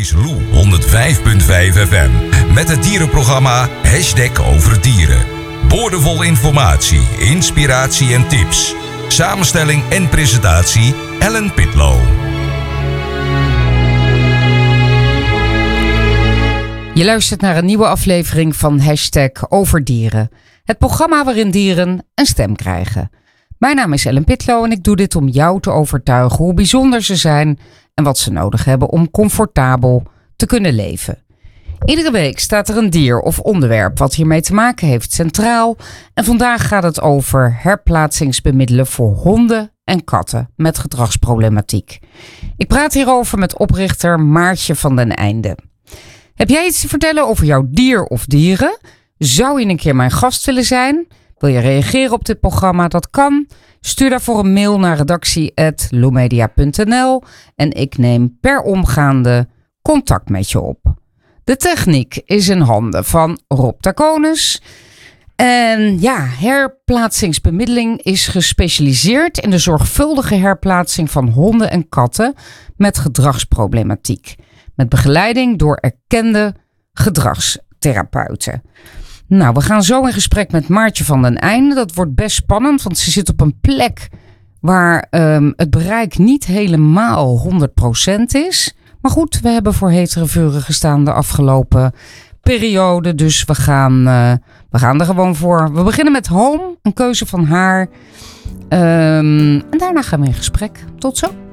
is Lou 105.5 FM. Met het dierenprogramma #over dieren. Boordevol informatie, inspiratie en tips. Samenstelling en presentatie Ellen Pitlow. Je luistert naar een nieuwe aflevering van #over dieren. Het programma waarin dieren een stem krijgen. Mijn naam is Ellen Pitlow en ik doe dit om jou te overtuigen hoe bijzonder ze zijn en wat ze nodig hebben om comfortabel te kunnen leven. Iedere week staat er een dier of onderwerp wat hiermee te maken heeft centraal. En vandaag gaat het over herplaatsingsbemiddelen voor honden en katten met gedragsproblematiek. Ik praat hierover met oprichter Maartje van den Einde. Heb jij iets te vertellen over jouw dier of dieren? Zou je een keer mijn gast willen zijn? Wil je reageren op dit programma? Dat kan. Stuur daarvoor een mail naar redactie@loemedia.nl en ik neem per omgaande contact met je op. De techniek is in handen van Rob Taconis. En ja, herplaatsingsbemiddeling is gespecialiseerd in de zorgvuldige herplaatsing van honden en katten met gedragsproblematiek. Met begeleiding door erkende gedragstherapeuten. Nou, we gaan zo in gesprek met Maartje van den Einde. Dat wordt best spannend, want ze zit op een plek waar het bereik niet helemaal 100% is. Maar goed, we hebben voor hetere vuren gestaan de afgelopen periode. Dus we gaan er gewoon voor. We beginnen met Home, een keuze van haar. En daarna gaan we in gesprek. Tot zo.